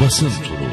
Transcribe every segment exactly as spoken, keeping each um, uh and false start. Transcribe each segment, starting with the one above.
Basın Turu.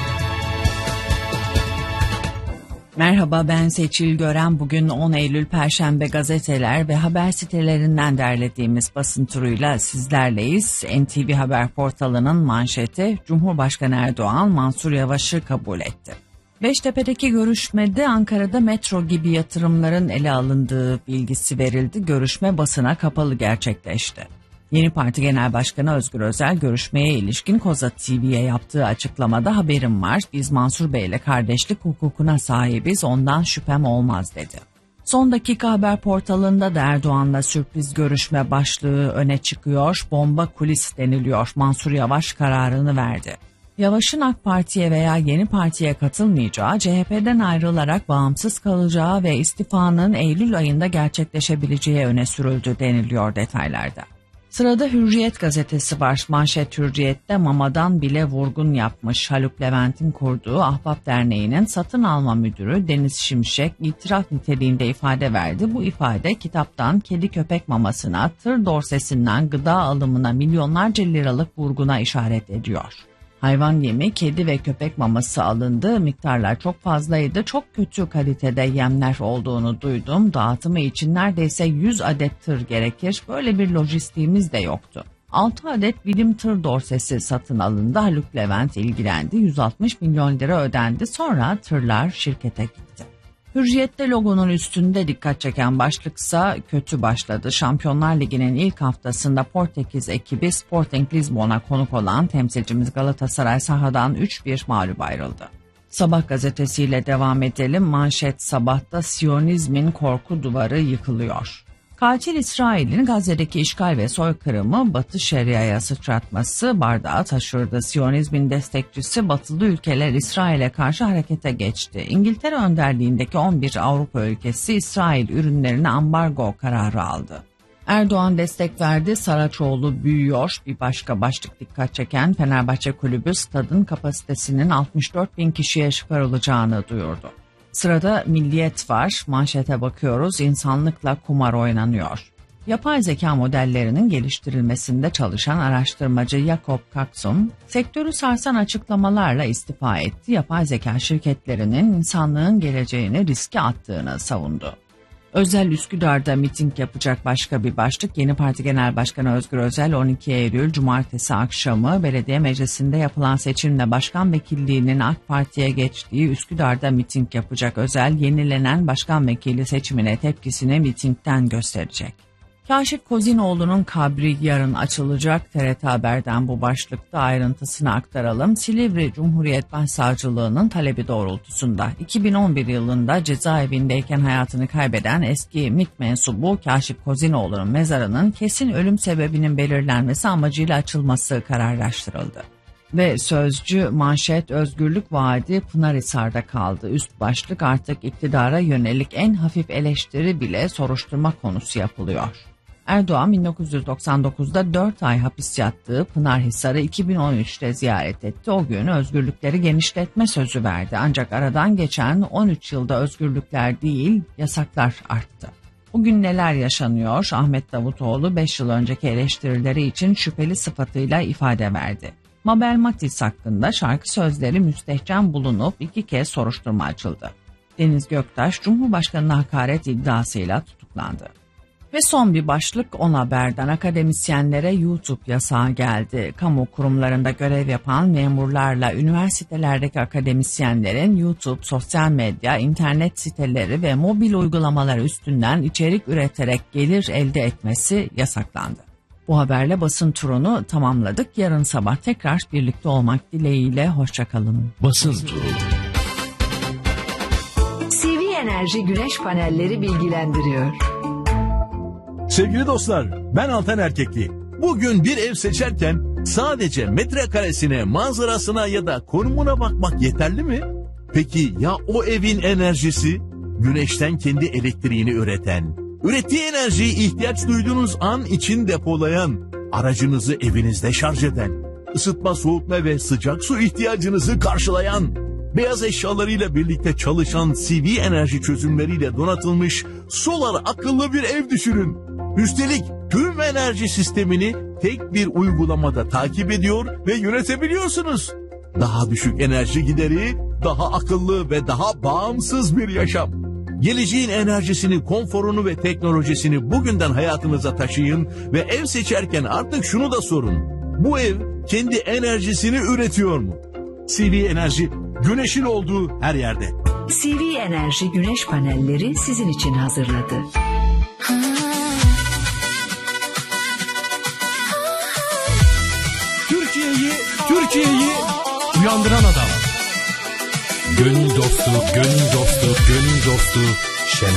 Merhaba, ben Seçil Gören. Bugün on Eylül Perşembe, gazeteler ve haber sitelerinden derlediğimiz basın turuyla sizlerleyiz. N T V Haber portalının manşeti: Cumhurbaşkanı Erdoğan Mansur Yavaş'ı kabul etti. Beştepe'deki görüşmede Ankara'da metro gibi yatırımların ele alındığı bilgisi verildi. Görüşme basına kapalı gerçekleşti. Yeni Parti Genel Başkanı Özgür Özel görüşmeye ilişkin Koza T V'ye yaptığı açıklamada "Haberim var, biz Mansur Bey'le kardeşlik hukukuna sahibiz, ondan şüphem olmaz" dedi. Son Dakika Haber portalında da Erdoğan'la sürpriz görüşme başlığı öne çıkıyor. Bomba kulis deniliyor. Mansur Yavaş kararını verdi. Yavaş'ın AK Parti'ye veya Yeni Parti'ye katılmayacağı, C H P'den ayrılarak bağımsız kalacağı ve istifanın Eylül ayında gerçekleşebileceği öne sürüldü deniliyor detaylarda. Sırada Hürriyet gazetesi var. Manşet Hürriyet'te mamadan bile vurgun yapmış. Haluk Levent'in kurduğu Ahbap Derneği'nin satın alma müdürü Deniz Şimşek itiraf niteliğinde ifade verdi. Bu ifade kitaptan kedi köpek mamasına, tır dorsesinden gıda alımına milyonlarca liralık vurguna işaret ediyor. Hayvan yemi, kedi ve köpek maması alındı. Miktarlar çok fazlaydı. Çok kötü kalitede yemler olduğunu duydum. Dağıtımı için neredeyse yüz adet tır gerekir. Böyle bir lojistiğimiz de yoktu. altı adet bilim tır dorsesi satın alındı. Haluk Levent ilgilendi. yüz altmış milyon lira ödendi. Sonra tırlar şirkete gitti. Hürriyet'te logonun üstünde dikkat çeken başlıksa kötü başladı. Şampiyonlar Ligi'nin ilk haftasında Portekiz ekibi Sporting Lisbon'a konuk olan temsilcimiz Galatasaray sahadan üç bir mağlup ayrıldı. Sabah gazetesiyle devam edelim. Manşet Sabah'ta Siyonizmin korku duvarı yıkılıyor. Katil İsrail'in Gazze'deki işgal ve soykırımı Batı Şeria'ya sıçratması bardağı taşırdı. Siyonizmin destekçisi batılı ülkeler İsrail'e karşı harekete geçti. İngiltere önderliğindeki on bir Avrupa ülkesi İsrail ürünlerine ambargo kararı aldı. Erdoğan destek verdi. Saraçoğlu büyüyor. Bir başka başlık dikkat çeken, Fenerbahçe Kulübü stadın kapasitesinin altmış dört bin kişiye çıkarılacağını duyurdu. Sırada Milliyet var. Manşete bakıyoruz. İnsanlıkla kumar oynanıyor. Yapay zeka modellerinin geliştirilmesinde çalışan araştırmacı Jakob Kaksum, sektörü sarsan açıklamalarla istifa etti. Yapay zeka şirketlerinin insanlığın geleceğini riske attığını savundu. Özel Üsküdar'da miting yapacak başka bir başlık. Yeni Parti Genel Başkanı Özgür Özel on iki Eylül Cumartesi akşamı belediye meclisinde yapılan seçimle başkan vekilliğinin AK Parti'ye geçtiği Üsküdar'da miting yapacak. Özel, yenilenen başkan vekili seçimine tepkisini mitingden gösterecek. Kaşif Kozinoğlu'nun kabri yarın açılacak. T R T Haber'den bu başlıkta ayrıntısını aktaralım. Silivri Cumhuriyet Başsavcılığı'nın talebi doğrultusunda iki bin on bir yılında cezaevindeyken hayatını kaybeden eski MİT mensubu Kaşif Kozinoğlu'nun mezarının kesin ölüm sebebinin belirlenmesi amacıyla açılması kararlaştırıldı. Ve Sözcü manşet özgürlük vaadi Pınarhisar'da kaldı. Üst başlık artık iktidara yönelik en hafif eleştiri bile soruşturma konusu yapılıyor. Erdoğan bin dokuz yüz doksan dokuzda dört ay hapis yattığı Pınarhisar'ı iki bin on üçte ziyaret etti. O gün özgürlükleri genişletme sözü verdi. Ancak aradan geçen on üç yılda özgürlükler değil, yasaklar arttı. Bugün neler yaşanıyor? Ahmet Davutoğlu beş yıl önceki eleştirileri için şüpheli sıfatıyla ifade verdi. Mabel Matiz hakkında şarkı sözleri müstehcen bulunup iki kez soruşturma açıldı. Deniz Göktaş, Cumhurbaşkanı'na hakaret iddiasıyla tutuklandı. Ve son bir başlık On Haber'den, akademisyenlere YouTube yasağı geldi. Kamu kurumlarında görev yapan memurlarla üniversitelerdeki akademisyenlerin YouTube, sosyal medya, internet siteleri ve mobil uygulamalar üstünden içerik üreterek gelir elde etmesi yasaklandı. Bu haberle basın turunu tamamladık. Yarın sabah tekrar birlikte olmak dileğiyle. Hoşça kalın. Basın turu. C V Enerji Güneş Panelleri bilgilendiriyor. Sevgili dostlar, ben Altan Erkekli. Bugün bir ev seçerken sadece metrekaresine, manzarasına ya da konumuna bakmak yeterli mi? Peki ya o evin enerjisi? Güneşten kendi elektriğini üreten, ürettiği enerjiyi ihtiyaç duyduğunuz an için depolayan, aracınızı evinizde şarj eden, ısıtma, soğutma ve sıcak su ihtiyacınızı karşılayan, beyaz eşyalarıyla birlikte çalışan C V enerji çözümleriyle donatılmış solar akıllı bir ev düşünün. Üstelik tüm enerji sistemini tek bir uygulamada takip ediyor ve yönetebiliyorsunuz. daha düşük enerji gideri, daha akıllı ve daha bağımsız bir yaşam. Geleceğin enerjisini, konforunu ve teknolojisini bugünden hayatınıza taşıyın ve ev seçerken artık şunu da sorun. Bu ev kendi enerjisini üretiyor mu? C V Enerji, güneşin olduğu her yerde. C V Enerji güneş panelleri sizin için hazırladı. Türkiye'yi, Türkiye'yi uyandıran adam. Gönül dostu, gönül dostu, gönül dostu Şener.